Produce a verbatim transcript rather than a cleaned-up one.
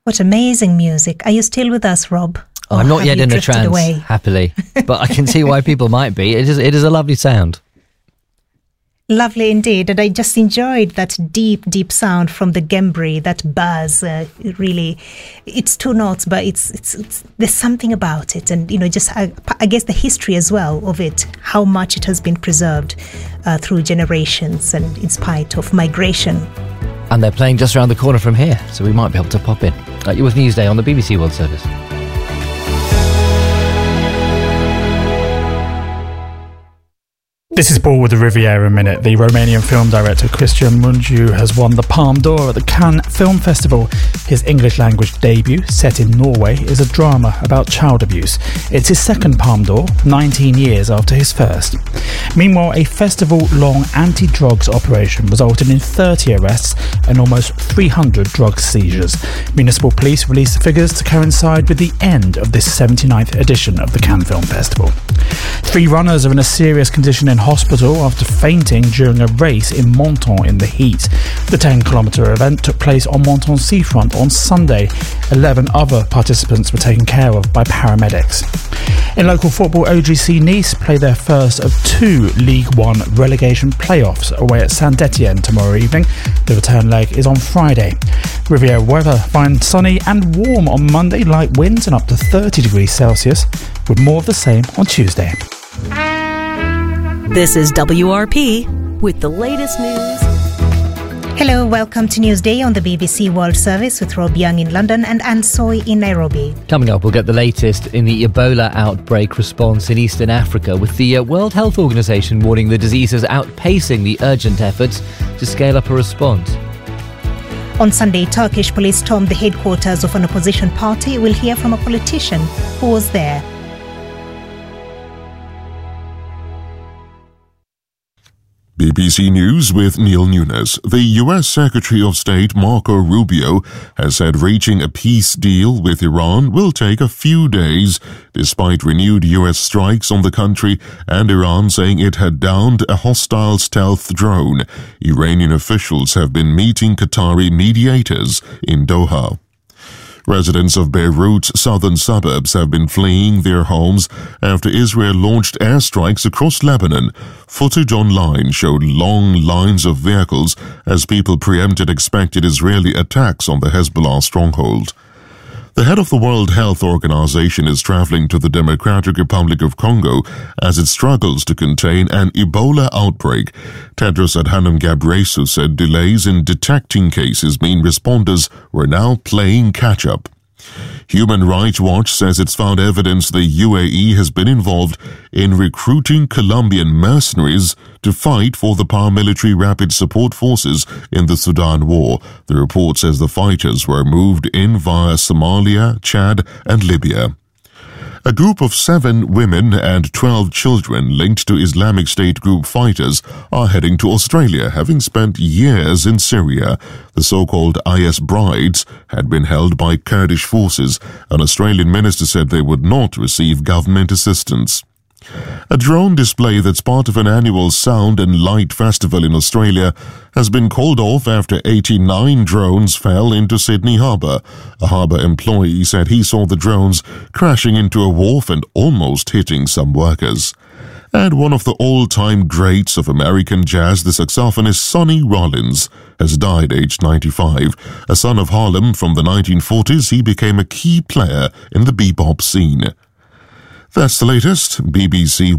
What amazing music. Are you still with us, Rob? Oh, I'm not yet in a trance, away? happily, but I can see why people might be. It is, it is a lovely sound. Lovely indeed. And I just enjoyed that deep, deep sound from the Gembri, that buzz. Uh, it really, it's two notes, but it's, it's, it's, there's something about it. And, you know, just, I, I guess the history as well of it, how much it has been preserved uh, through generations and in spite of migration. And they're playing just around the corner from here, so we might be able to pop in. Uh, it was Newsday on the B B C World Service. This is Paul with the Riviera Minute. The Romanian film director Cristian Mungiu has won the Palme d'Or at the Cannes Film Festival. His English language debut, set in Norway, is a drama about child abuse. It's his second Palme d'Or, nineteen years after his first. Meanwhile, a festival-long anti-drugs operation resulted in thirty arrests and almost three hundred drug seizures. Municipal police released the figures to coincide with the end of this seventy-ninth edition of the Cannes Film Festival. Three runners are in a serious condition in hospital after fainting during a race in Menton in the heat. The ten kilometre event took place on Menton seafront on Sunday. Eleven other participants were taken care of by paramedics. In local football, O G C Nice play their first of two League One relegation playoffs away at Saint-Etienne tomorrow evening. The return leg is on Friday. Riviera weather finds sunny and warm on Monday, light winds and up to thirty degrees Celsius, with more of the same on Tuesday. This is W R P with the latest news. Hello, welcome to Newsday on the B B C World Service with Rob Young in London and Anne Soy in Nairobi. Coming up, we'll get the latest in the Ebola outbreak response in Eastern Africa, with the uh, World Health Organization warning the disease is outpacing the urgent efforts to scale up a response. On Sunday, Turkish police stormed the headquarters of an opposition party. We'll hear from a politician who was there. B B C News with Neil Nunes. The U S Secretary of State Marco Rubio has said reaching a peace deal with Iran will take a few days, despite renewed U S strikes on the country and Iran saying it had downed a hostile stealth drone. Iranian officials have been meeting Qatari mediators in Doha. Residents of Beirut's southern suburbs have been fleeing their homes after Israel launched airstrikes across Lebanon. Footage online showed long lines of vehicles as people preempted expected Israeli attacks on the Hezbollah stronghold. The head of the World Health Organization is traveling to the Democratic Republic of Congo as it struggles to contain an Ebola outbreak. Tedros Adhanom Ghebreyesus said delays in detecting cases mean responders were now playing catch-up. Human Rights Watch says it's found evidence the U A E has been involved in recruiting Colombian mercenaries to fight for the paramilitary Rapid Support Forces in the Sudan War. The report says the fighters were moved in via Somalia, Chad, and Libya. A group of seven women and twelve children linked to Islamic State group fighters are heading to Australia, having spent years in Syria. The so-called I S brides had been held by Kurdish forces. An Australian minister said they would not receive government assistance. A drone display that's part of an annual sound and light festival in Australia has been called off after eighty-nine drones fell into Sydney Harbour. A harbour employee said he saw the drones crashing into a wharf and almost hitting some workers. And one of the all-time greats of American jazz, the saxophonist Sonny Rollins, has died aged ninety-five. A son of Harlem from the nineteen forties, he became a key player in the bebop scene. That's the latest. B B C